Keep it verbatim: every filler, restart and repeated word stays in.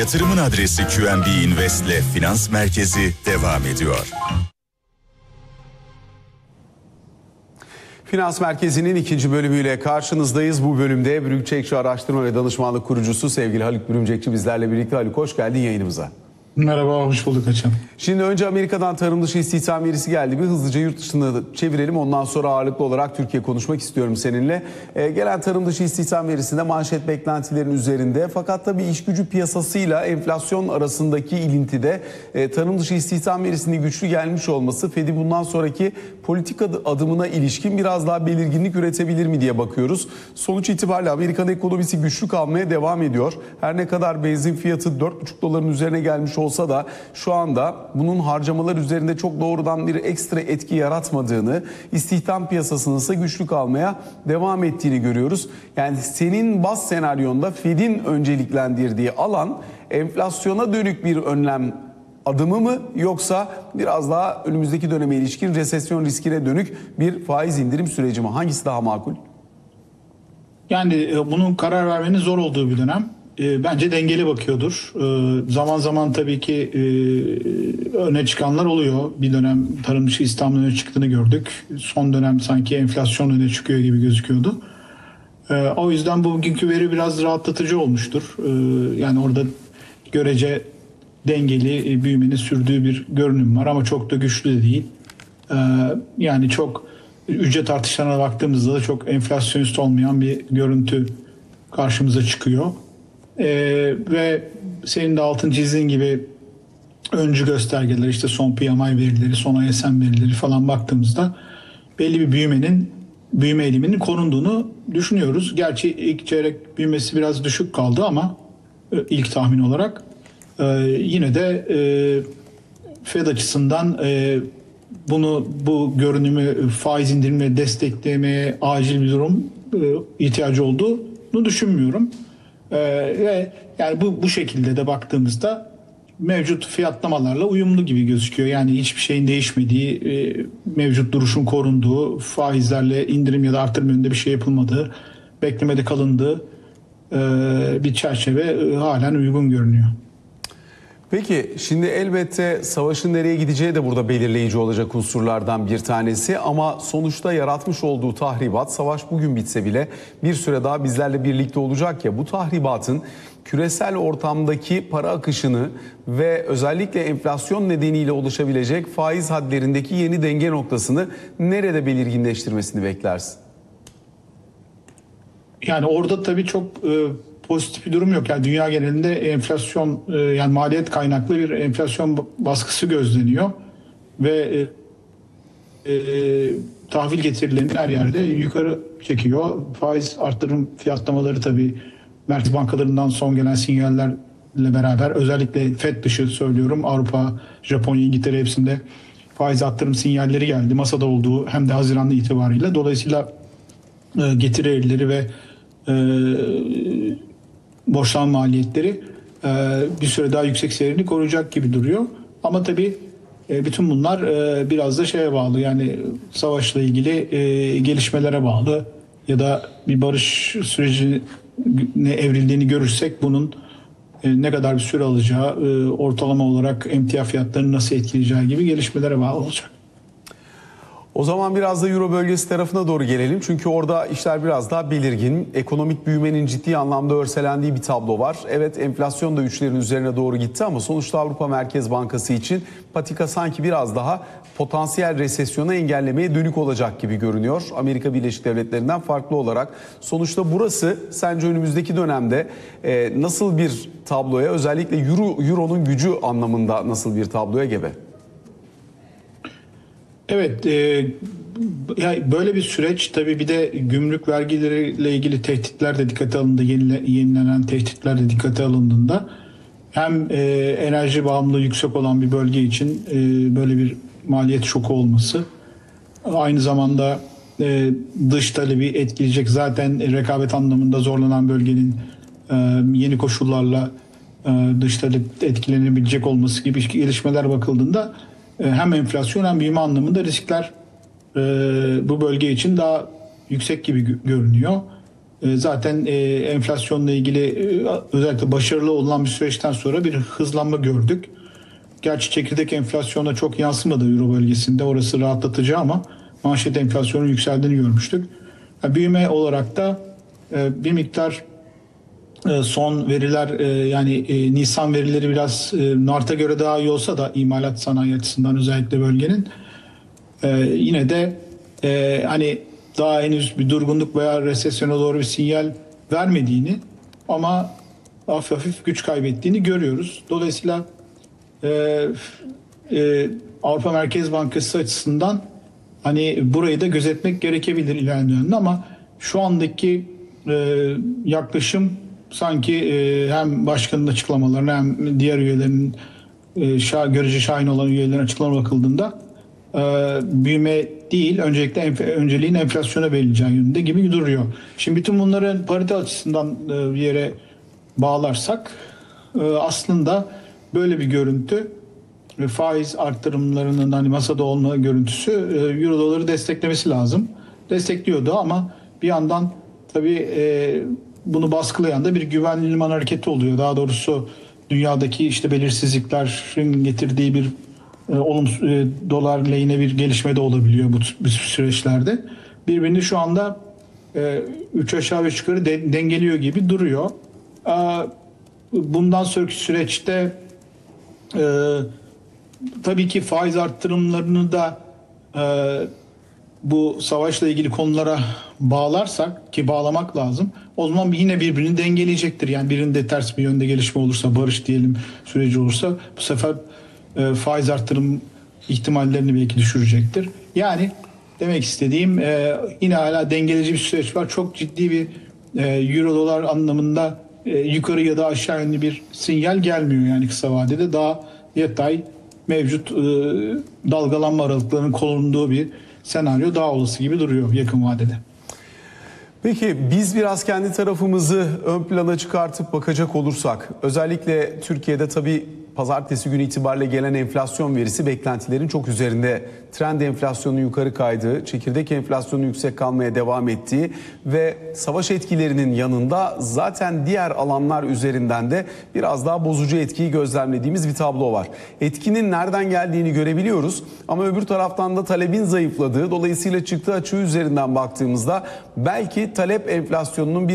Yatırımın adresi Q N B Invest'le Finans Merkezi devam ediyor. Finans Merkezi'nin ikinci bölümüyle karşınızdayız. Bu bölümde Bürümcekçi Araştırma ve Danışmanlık Kurucusu sevgili Haluk Bürümcekçi bizlerle birlikte. Haluk, hoş geldin yayınımıza. Merhaba, hoş bulduk hocam. Şimdi önce Amerika'dan tarım dışı istihdam verisi geldi. Bir hızlıca yurt dışına çevirelim. Ondan sonra ağırlıklı olarak Türkiye konuşmak istiyorum seninle. Ee, gelen tarım dışı istihdam verisinde manşet beklentilerin üzerinde. Fakat tabii iş gücü piyasasıyla enflasyon arasındaki ilintide e, tarım dışı istihdam verisinin güçlü gelmiş olması Fed'in bundan sonraki politika adımına ilişkin biraz daha belirginlik üretebilir mi diye bakıyoruz. Sonuç itibariyle Amerikan ekonomisi güçlü kalmaya devam ediyor. Her ne kadar benzin fiyatı dört buçuk doların üzerine gelmiş olsa da şu anda bunun harcamalar üzerinde çok doğrudan bir ekstra etki yaratmadığını, istihdam piyasasının ise güçlü kalmaya devam ettiğini görüyoruz. Yani senin baz senaryonda Fed'in önceliklendirdiği alan enflasyona dönük bir önlem adımı mı, yoksa biraz daha önümüzdeki döneme ilişkin resesyon riskine dönük bir faiz indirim süreci mi? Hangisi daha makul? Yani bunun karar vermenin zor olduğu bir dönem. E, bence dengeli bakıyordur. E, zaman zaman tabii ki e, öne çıkanlar oluyor. Bir dönem tarım dışı istihdamın öne çıktığını gördük. Son dönem sanki enflasyon öne çıkıyor gibi gözüküyordu. E, o yüzden bugünkü veri biraz rahatlatıcı olmuştur. E, yani orada görece dengeli e, büyümenin sürdüğü bir görünüm var ama çok da güçlü de değil. E, yani çok ücret artışlarına baktığımızda da çok enflasyonist olmayan bir görüntü karşımıza çıkıyor. Ee, ve senin de altın çizdiğin gibi öncü göstergeler, işte son P M I verileri, son I S M verileri falan baktığımızda belli bir büyümenin büyüme eğiliminin korunduğunu düşünüyoruz. Gerçi ilk çeyrek büyümesi biraz düşük kaldı ama ilk tahmin olarak e, yine de e, Fed açısından e, bunu bu görünümü faiz indirimle desteklemeye acil bir durum e, ihtiyacı olduğunu düşünmüyorum. Ee, ve yani bu bu şekilde de baktığımızda mevcut fiyatlamalarla uyumlu gibi gözüküyor. Yani hiçbir şeyin değişmediği, e, mevcut duruşun korunduğu, faizlerle indirim ya da artırım yönünde bir şey yapılmadığı, beklemede kalındığı e, bir çerçeve e, halen uygun görünüyor. Peki şimdi elbette savaşın nereye gideceği de burada belirleyici olacak unsurlardan bir tanesi, ama sonuçta yaratmış olduğu tahribat, savaş bugün bitse bile bir süre daha bizlerle birlikte olacak ya, bu tahribatın küresel ortamdaki para akışını ve özellikle enflasyon nedeniyle oluşabilecek faiz hadlerindeki yeni denge noktasını nerede belirginleştirmesini beklersin? Yani orada tabii çok e, pozitif bir durum yok. Yani dünya genelinde enflasyon, e, yani maliyet kaynaklı bir enflasyon baskısı gözleniyor ve e, e, tahvil getirilerini her yerde yukarı çekiyor. Faiz arttırım fiyatlamaları tabii merkez bankalarından son gelen sinyallerle beraber, özellikle Fed dışı söylüyorum, Avrupa, Japonya, İngiltere hepsinde faiz arttırım sinyalleri geldi. Masada olduğu hem de Haziran'da itibariyle. Dolayısıyla e, getiri eğrileri ve e, borçlanma maliyetleri e, bir süre daha yüksek seyrini koruyacak gibi duruyor. Ama tabii e, bütün bunlar e, biraz da şeye bağlı, yani savaşla ilgili e, gelişmelere bağlı ya da bir barış sürecine evrildiğini görürsek bunun e, ne kadar bir süre alacağı, e, ortalama olarak emtia fiyatlarını nasıl etkileyeceği gibi gelişmelere bağlı olacak. O zaman biraz da Euro bölgesi tarafına doğru gelelim. Çünkü orada işler biraz daha belirgin. Ekonomik büyümenin ciddi anlamda örselendiği bir tablo var. Evet, enflasyon da üçlerin üzerine doğru gitti ama sonuçta Avrupa Merkez Bankası için patika sanki biraz daha potansiyel resesyonu engellemeye dönük olacak gibi görünüyor. Amerika Birleşik Devletleri'nden farklı olarak. Sonuçta burası sence önümüzdeki dönemde e, nasıl bir tabloya, özellikle Euro, Euro'nun gücü anlamında nasıl bir tabloya gebe? Evet, e, yani böyle bir süreç tabii, bir de gümrük vergileriyle ilgili tehditler de dikkate alındı, yenile, yenilenen tehditler de dikkate alındığında hem e, enerji bağımlılığı yüksek olan bir bölge için e, böyle bir maliyet şoku olması, aynı zamanda e, dış talebi etkileyecek, zaten rekabet anlamında zorlanan bölgenin e, yeni koşullarla e, dış talep etkilenebilecek olması gibi gelişmeler bakıldığında hem enflasyon hem büyüme anlamında riskler e, bu bölge için daha yüksek gibi görünüyor. E, zaten e, enflasyonla ilgili e, özellikle başarılı olan bir süreçten sonra bir hızlanma gördük. Gerçi çekirdek enflasyona çok yansımadı Euro bölgesinde. Orası rahatlatıcı ama manşet enflasyonun yükseldiğini görmüştük. Yani büyüme olarak da e, bir miktar e, son veriler e, yani e, Nisan verileri biraz e, Mart'a göre daha iyi olsa da imalat sanayi açısından özellikle bölgenin e, yine de e, hani daha henüz bir durgunluk veya resesyona doğru bir sinyal vermediğini ama hafif hafif güç kaybettiğini görüyoruz. Dolayısıyla e, e, Avrupa Merkez Bankası açısından hani burayı da gözetmek gerekebilir ilerleyen dönemde ama şu andaki e, yaklaşım sanki e, hem başkanın açıklamalarına hem diğer üyelerin e, şah, görece şahin olan üyelerin açıklamalarına bakıldığında e, büyüme değil, öncelikle enf- önceliğin enflasyona verileceği yönünde gibi duruyor. Şimdi bütün bunları parite açısından e, bir yere bağlarsak e, aslında böyle bir görüntü ve faiz arttırımlarının hani masada olma görüntüsü e, Euro doları desteklemesi lazım. Destekliyordu ama bir yandan tabii e, bunu baskılayan da bir güvenli liman hareketi oluyor. Daha doğrusu dünyadaki işte belirsizliklerin getirdiği bir e, olumsuz e, dolar lehine bir gelişme de olabiliyor bu, bu süreçlerde. Birbirini şu anda e, üç aşağı beş yukarı de, dengeliyor gibi duruyor. E, bundan sonraki süreçte e, tabii ki faiz arttırımlarını da e, bu savaşla ilgili konulara bağlarsak ki bağlamak lazım. O zaman yine birbirini dengeleyecektir. Yani birinde ters bir yönde gelişme olursa, barış diyelim süreci olursa bu sefer e, faiz arttırım ihtimallerini belki düşürecektir. Yani demek istediğim e, yine hala dengeleyici bir süreç var. Çok ciddi bir e, euro dolar anlamında e, yukarı ya da aşağı yönlü bir sinyal gelmiyor yani kısa vadede. Daha yatay mevcut e, dalgalanma aralıklarının korunduğu bir senaryo daha olası gibi duruyor yakın vadede. Peki biz biraz kendi tarafımızı ön plana çıkartıp bakacak olursak, özellikle Türkiye'de tabii pazartesi günü itibariyle gelen enflasyon verisi beklentilerin çok üzerinde. Trend enflasyonu yukarı kaydığı, çekirdek enflasyonu yüksek kalmaya devam ettiği ve savaş etkilerinin yanında zaten diğer alanlar üzerinden de biraz daha bozucu etkiyi gözlemlediğimiz bir tablo var. Etkinin nereden geldiğini görebiliyoruz ama öbür taraftan da talebin zayıfladığı, dolayısıyla çıktı açığı üzerinden baktığımızda belki talep enflasyonunun bir